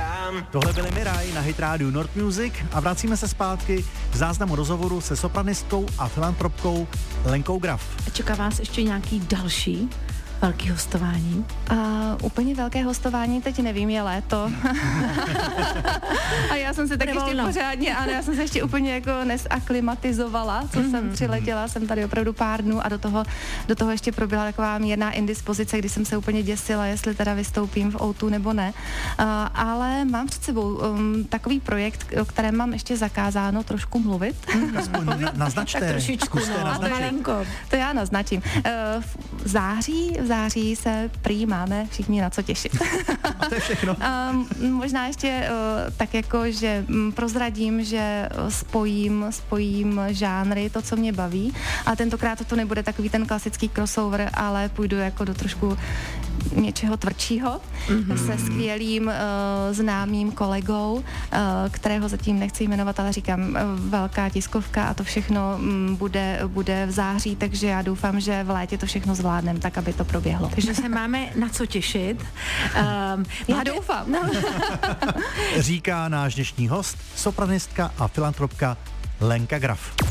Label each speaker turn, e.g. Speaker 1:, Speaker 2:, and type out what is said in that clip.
Speaker 1: Tohle byly Miraj na Hit Radio Nord Music a vracíme se zpátky k záznamu rozhovoru se sopranistkou a filantropkou Lenkou Graf.
Speaker 2: Čeká vás ještě nějaký další velký hostování?
Speaker 3: Úplně velké hostování teď nevím, je léto. A já jsem se tak ještě pořádně, ale já jsem se ještě úplně jako nesaklimatizovala, co jsem přiletěla, jsem tady opravdu pár dnů a do toho ještě proběhla taková mírná indispozice, kdy jsem se úplně děsila, jestli teda vystoupím v O2 nebo ne. Ale mám před sebou takový projekt, o kterém mám ještě zakázáno trošku mluvit.
Speaker 1: Naznačte.
Speaker 2: Tak trošičku,
Speaker 3: to já naznačím. V září se prý máme všichni na co těšit.
Speaker 1: A to je všechno.
Speaker 3: Možná ještě tak jako, že prozradím, že spojím žánry, to, co mě baví. A tentokrát to nebude takový ten klasický crossover, ale půjdu jako do trošku něčeho tvrdšího se skvělým známým kolegou, kterého zatím nechci jmenovat, ale říkám, velká tiskovka a to všechno bude v září, takže já doufám, že v létě to všechno zvládnem, tak aby to proběhlo.
Speaker 2: Takže se máme na co těšit.
Speaker 3: Já doufám. No.
Speaker 1: Říká náš dnešní host, sopranistka a filantropka Lenka Graf.